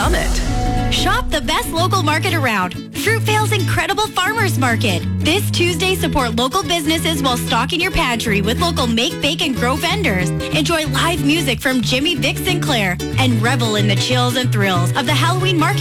Summit. Shop the best local market around. Fruitvale's incredible farmers market. This Tuesday, support local businesses while stocking your pantry with local make, bake, and grow vendors. Enjoy live music from Jimmy Vic Sinclair and revel in the chills and thrills of the Halloween market